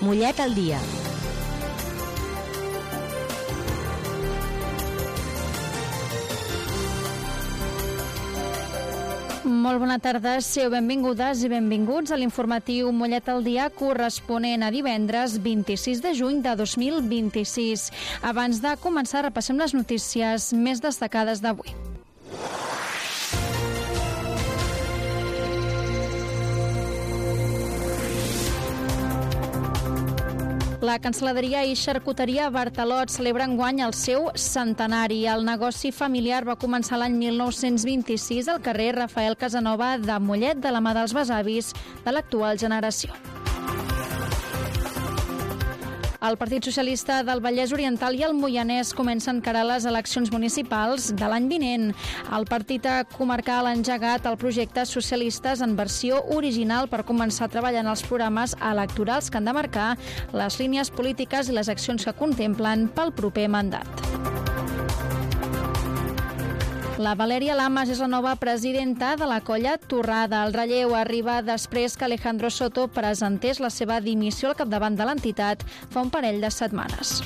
Mollet al dia. Molt bona tarda, sigueu benvingudes i benvinguts a l'informatiu Mollet al dia corresponent a divendres 26 de juny de 2026. Abans de començar, repassem les notícies més destacades d'avui. La Cansaladeria i Xarcuteria Bartalot celebra enguany el seu centenari. El negoci familiar va començar l'any 1926 al carrer Rafael Casanova de Mollet de la mà dels besavis de l'actual generació. El Partit Socialista del Vallès Oriental i el Moianès comença a encarar les eleccions municipals de l'any vinent. El partit comarcal ha engegat el projecte Socialistes en versió original per començar a treballar en els programes electorals que han de marcar les línies polítiques i les accions que contemplen pel proper mandat. La Valèria Lamas és la nova presidenta de la colla Torrada. El relleu arriba després que Alejandro Soto presentés la seva dimissió al capdavant de l'entitat fa un parell de setmanes.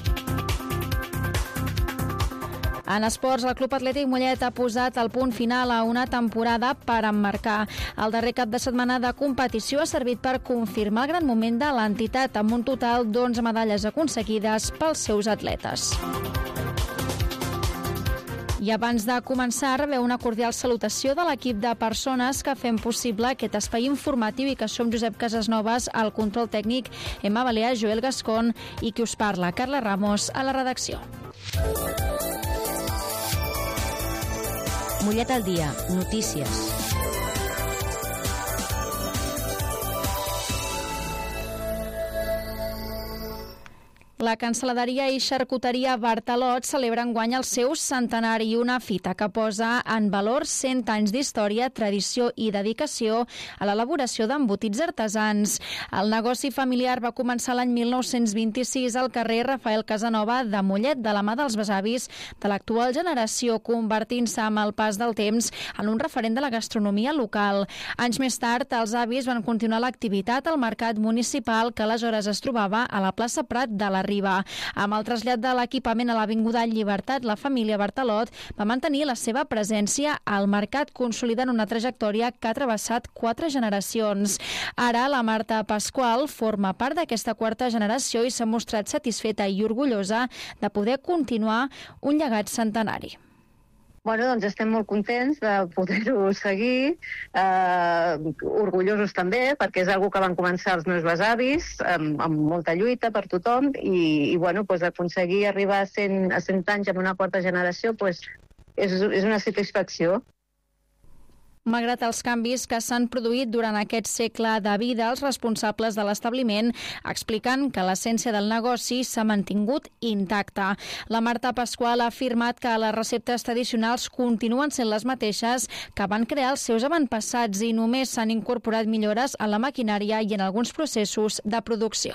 En esports, el Club Atlètic Mollet ha posat el punt final a una temporada per emmarcar. El darrer cap de setmana de competició ha servit per confirmar el gran moment de l'entitat, amb un total d'11 medalles aconseguides pels seus atletes. I abans de començar, rebeu una cordial salutació de l'equip de persones que fem possible aquest espai informatiu i que som Josep Casasnovas, al control tècnic, Emma Balear, Joel Gascon i qui us parla, Carla Ramos, a la redacció. Mollet al dia, notícies. La Cansaladeria i Xarcuteria Bartalot celebra enguany el seu centenari, una fita que posa en valor 100 anys d'història, tradició i dedicació a l'elaboració d'embotits artesans. El negoci familiar va començar l'any 1926 al carrer Rafael Casanova de Mollet de la mà dels besavis de l'actual generació, convertint-se amb el pas del temps en un referent de la gastronomia local. Anys més tard, els avis van continuar l'activitat al mercat municipal que aleshores es trobava a la plaça Prat de la Riba. Amb el trasllat de l'equipament a l'Avinguda Llibertat, la família Bartalot va mantenir la seva presència al mercat, consolidant una trajectòria que ha travessat 4 generacions. Ara, la Marta Pasqual forma part d'aquesta 4a generació i s'ha mostrat satisfeta i orgullosa de poder continuar un llegat centenari. Bueno, doncs estem molt contents de poder-ho seguir, orgullosos també, perquè és una que van començar els meus besavis, amb molta lluita per tothom, i bueno, doncs aconseguir arribar a 100 anys en una 4a generació doncs és una satisfacció. Malgrat els canvis que s'han produït durant aquest segle de vida, els responsables de l'establiment expliquen que l'essència del negoci s'ha mantingut intacta. La Marta Pasqual ha afirmat que les receptes tradicionals continuen sent les mateixes que van crear els seus avantpassats i només s'han incorporat millores en la maquinària i en alguns processos de producció.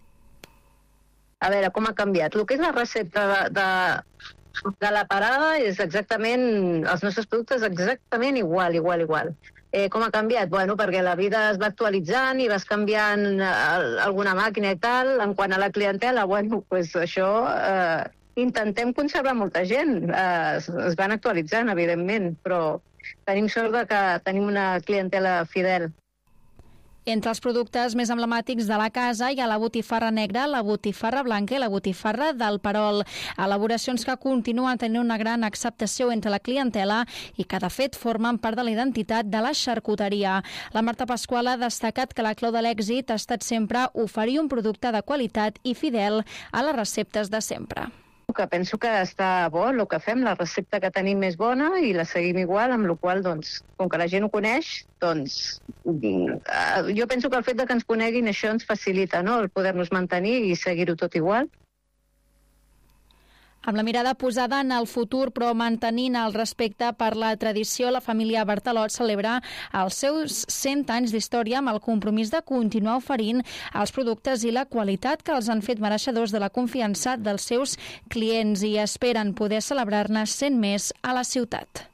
A veure, com ha canviat? El que és la recepta de la parada és exactament, els nostres productes exactament igual. Com ha canviat? Bueno, perquè la vida es va actualitzant i vas canviant alguna màquina i tal. En quant a la clientela, bueno, pues això intentem conservar molta gent. Es van actualitzant, evidentment, però tenim sort de que tenim una clientela fidel. Entre els productes més emblemàtics de la casa hi ha la botifarra negra, la botifarra blanca i la botifarra del Perol. Elaboracions que continuen tenint una gran acceptació entre la clientela i que, de fet, formen part de la identitat de la xarcuteria. La Marta Pasqual ha destacat que la clau de l'èxit ha estat sempre oferir un producte de qualitat i fidel a les receptes de sempre. Que penso que està bo el que fem, la recepta que tenim és bona i la seguim igual, amb la qual doncs, com que la gent ho coneix, doncs jo penso que el fet de que ens coneguin això ens facilita, no?, el poder-nos mantenir i seguir-ho tot igual. Amb la mirada posada en el futur, però mantenint el respecte per la tradició, la família Bartalot celebra els seus 100 anys d'història amb el compromís de continuar oferint els productes i la qualitat que els han fet mereixedors de la confiança dels seus clients i esperen poder celebrar-ne 100 més a la ciutat.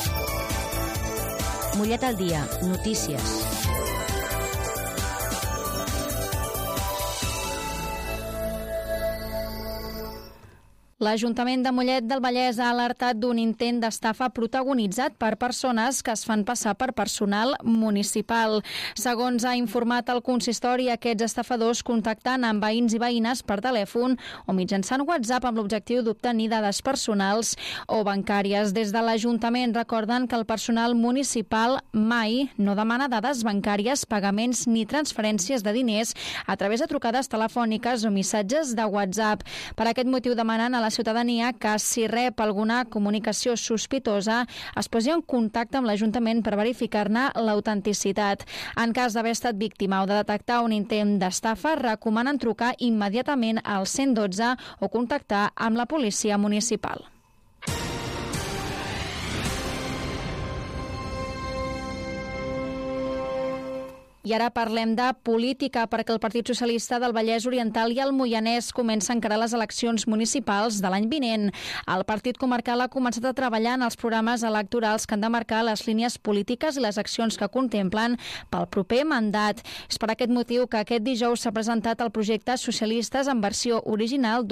Mollet al dia, notícies. L'Ajuntament de Mollet del Vallès ha alertat d'un intent d'estafa protagonitzat per persones que es fan passar per personal municipal. Segons ha informat el consistori, aquests estafadors contacten amb veïns i veïnes per telèfon o mitjançant WhatsApp amb l'objectiu d'obtenir dades personals o bancàries. Des de l'Ajuntament recorden que el personal municipal mai no demana dades bancàries, pagaments ni transferències de diners a través de trucades telefòniques o missatges de WhatsApp. Per aquest motiu demanen a la ciutadania que, si rep alguna comunicació sospitosa, es posi en contacte amb l'Ajuntament per verificar-ne l'autenticitat. En cas d'haver estat víctima o de detectar un intent d'estafa, recomanen trucar immediatament al 112 o contactar amb la policia municipal. I ara parlem de política, perquè el Partit Socialista del Vallès Oriental i el Moianès comença a encarar les eleccions municipals de l'any vinent. El Partit Comarcal ha començat a treballar en els programes electorals que han de marcar les línies polítiques i les accions que contemplen pel proper mandat. És per aquest motiu que aquest dijous s'ha presentat el projecte Socialistes en versió original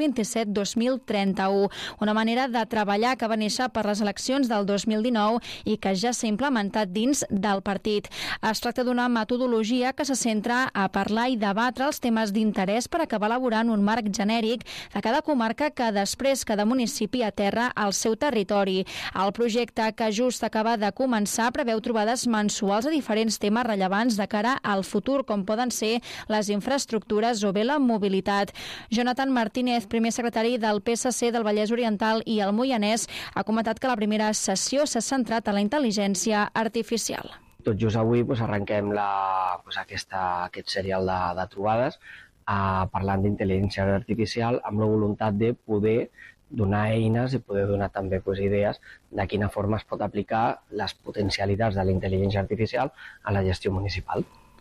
2027-2031, una manera de treballar que va néixer per les eleccions del 2019 i que ja s'ha implementat dins del partit. Es tracta d'una metodologia que se centra a parlar i debatre els temes d'interès per acabar elaborant un marc genèric de cada comarca que després cada municipi aterra al seu territori. El projecte, que just acaba de començar, preveu trobades mensuals a diferents temes rellevants de cara al futur, com poden ser les infraestructures o bé la mobilitat. Jonathan Martínez, primer secretari del PSC del Vallès Oriental i el Moianès, ha comentat que la primera sessió s'ha centrat en la intel·ligència artificial. Tot just avui arrenquem aquest serial de trobades parlant d'intel·ligència artificial amb la voluntat de poder donar eines i poder donar també idees de quina forma es pot aplicar les potencialitats de la intel·ligència artificial a la gestió municipal.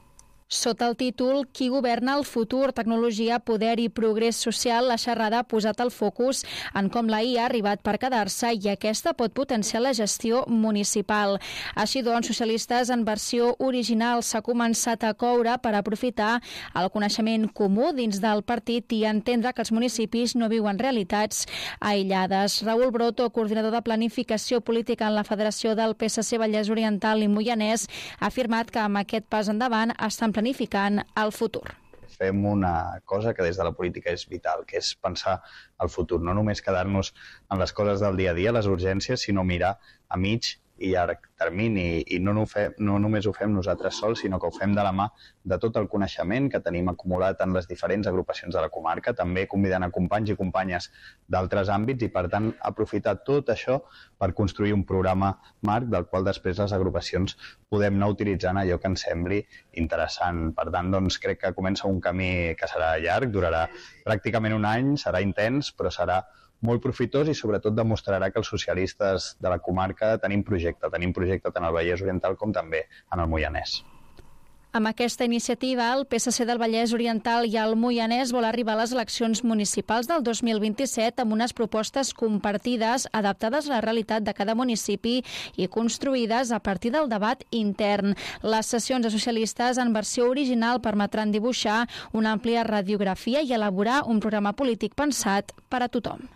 Sota el títol Qui governa el futur? Tecnologia, poder i progrés social, la xerrada ha posat el focus en com la IA ha arribat per quedar-se i aquesta pot potenciar la gestió municipal. Així doncs, Socialistes en versió original s'ha començat a coure per aprofitar el coneixement comú dins del partit i entendre que els municipis no viuen realitats aïllades. Raül Broto, coordinador de planificació política en la Federació del PSC Vallès Oriental i Moianès, ha afirmat que amb aquest pas endavant estan planificant el futur. Fem una cosa que des de la política és vital, que és pensar el futur, no només quedar-nos en les coses del dia a dia, les urgències, sinó mirar a mig i llarg termini, i no només ho fem nosaltres sols, sinó que ho fem de la mà de tot el coneixement que tenim acumulat en les diferents agrupacions de la comarca, també convidant a companys i companyes d'altres àmbits i, per tant, aprofitar tot això per construir un programa marc del qual després les agrupacions podem anar utilitzant allò que ens sembli interessant. Per tant, doncs, crec que comença un camí que serà llarg, durarà pràcticament un any, serà intens, però serà molt profitós i sobretot demostrarà que els socialistes de la comarca tenim projecte tant al Vallès Oriental com també en el Moianès. Amb aquesta iniciativa, el PSC del Vallès Oriental i el Moianès vol arribar a les eleccions municipals del 2027 amb unes propostes compartides, adaptades a la realitat de cada municipi i construïdes a partir del debat intern. Les sessions de socialistes en versió original permetran dibuixar una àmplia radiografia i elaborar un programa polític pensat per a tothom.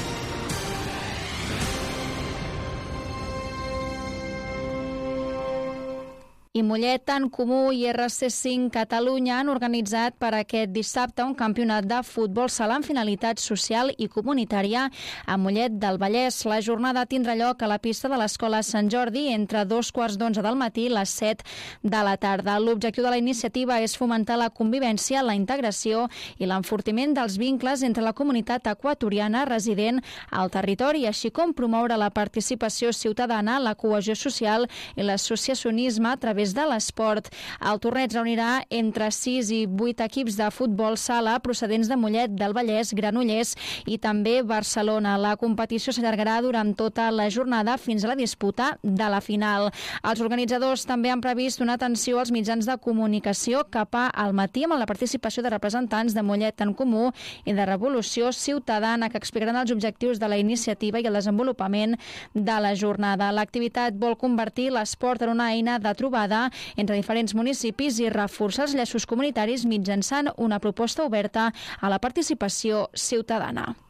I Mollet en Comú i RC5 Catalunya han organitzat per aquest dissabte un campionat de futbol sala amb finalitat social i comunitària a Mollet del Vallès. La jornada tindrà lloc a la pista de l'Escola Sant Jordi entre 2:15 del matí i les 7 de la tarda. L'objectiu de la iniciativa és fomentar la convivència, la integració i l'enfortiment dels vincles entre la comunitat equatoriana resident al territori, així com promoure la participació ciutadana, la cohesió social i l'associacionisme a través de l'esport. El torneig reunirà entre 6 i 8 equips de futbol sala procedents de Mollet del Vallès, Granollers i també Barcelona. La competició s'allargarà durant tota la jornada fins a la disputa de la final. Els organitzadors també han previst una atenció als mitjans de comunicació cap al matí amb la participació de representants de Mollet en Comú i de Revolució Ciutadana que explicaran els objectius de la iniciativa i el desenvolupament de la jornada. L'activitat vol convertir l'esport en una eina de trobada entre diferents municipis i reforçar els llaços comunitaris mitjançant una proposta oberta a la participació ciutadana.